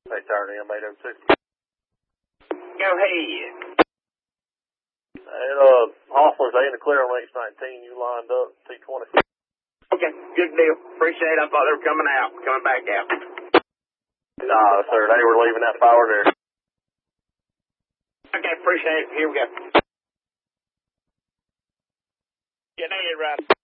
They turned in 802. Go ahead. And, Hostler's A in the clear on H19. You lined up, T20. Okay, good deal. Appreciate it. I thought they were coming back out. Nah, sir, they were leaving that power there. Okay, appreciate it. Here we go. Yeah, they ain't right.